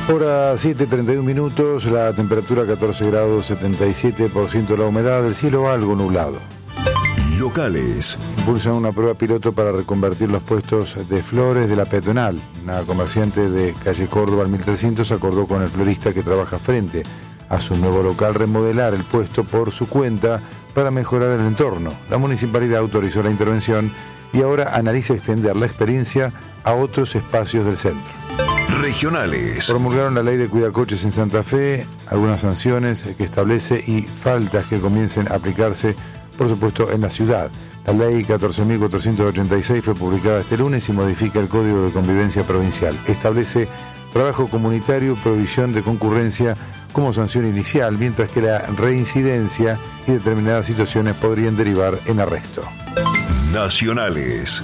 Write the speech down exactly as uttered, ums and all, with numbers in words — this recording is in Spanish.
Hora siete, treinta y un minutos, la temperatura catorce grados, setenta y siete por ciento la humedad, el cielo algo nublado. Locales. Impulsan una prueba piloto para reconvertir los puestos de flores de la peatonal. Una comerciante de calle Córdoba al mil trescientos acordó con el florista que trabaja frente a su nuevo local remodelar el puesto por su cuenta para mejorar el entorno. La municipalidad autorizó la intervención y ahora analiza extender la experiencia a otros espacios del centro. Regionales. Promulgaron la ley de cuidacoches en Santa Fe, algunas sanciones que establece y faltas que comiencen a aplicarse, por supuesto, en la ciudad. La ley catorce mil cuatrocientos ochenta y seis fue publicada este lunes y modifica el Código de Convivencia Provincial. Establece trabajo comunitario, provisión de concurrencia como sanción inicial, mientras que la reincidencia y determinadas situaciones podrían derivar en arresto. Nacionales.